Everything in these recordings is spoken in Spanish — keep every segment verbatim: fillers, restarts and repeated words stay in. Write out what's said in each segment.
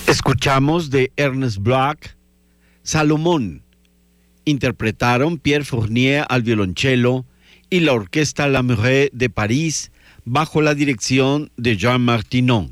Escuchamos de Ernest Bloch, Salomón. Interpretaron Pierre Fournier al violonchelo y la Orquesta La Murée de París bajo la dirección de Jean Martinon.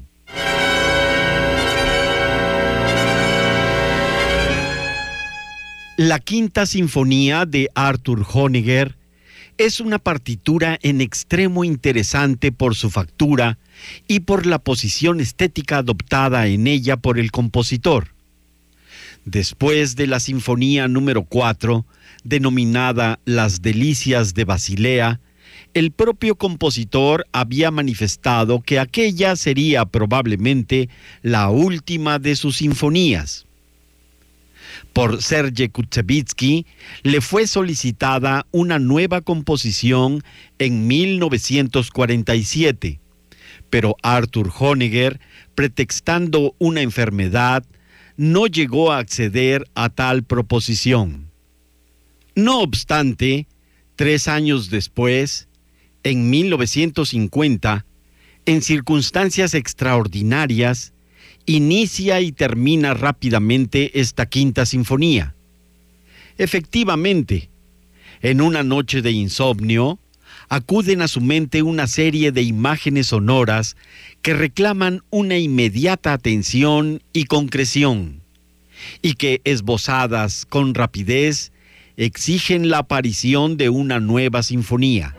La Quinta Sinfonía de Arthur Honegger es una partitura en extremo interesante por su factura y por la posición estética adoptada en ella por el compositor. Después de la Sinfonía número cuatro, denominada Las Delicias de Basilea, el propio compositor había manifestado que aquella sería probablemente la última de sus sinfonías. Por Serge Kutsevitsky le fue solicitada una nueva composición en mil novecientos cuarenta y siete, pero Arthur Honegger, pretextando una enfermedad, no llegó a acceder a tal proposición. No obstante, tres años después, en mil novecientos cincuenta, en circunstancias extraordinarias, inicia y termina rápidamente esta Quinta Sinfonía. Efectivamente, en una noche de insomnio, acuden a su mente una serie de imágenes sonoras que reclaman una inmediata atención y concreción, y que, esbozadas con rapidez, exigen la aparición de una nueva sinfonía.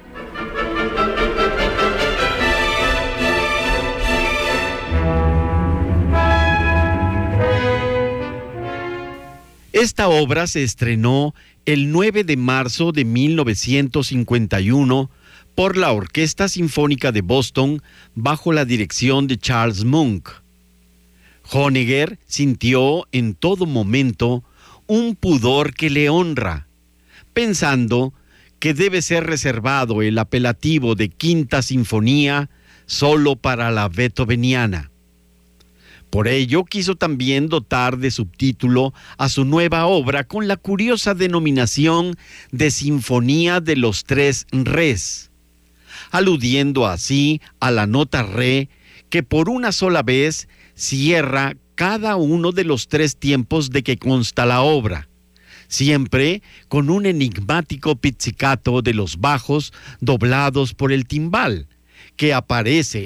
Esta obra se estrenó el nueve de marzo de mil novecientos cincuenta y uno por la Orquesta Sinfónica de Boston bajo la dirección de Charles Munck. Honegger sintió en todo momento un pudor que le honra, pensando que debe ser reservado el apelativo de Quinta Sinfonía solo para la beethoveniana. Por ello, quiso también dotar de subtítulo a su nueva obra con la curiosa denominación de Sinfonía de los Tres Res, aludiendo así a la nota re que por una sola vez cierra cada uno de los tres tiempos de que consta la obra, siempre con un enigmático pizzicato de los bajos doblados por el timbal, que aparece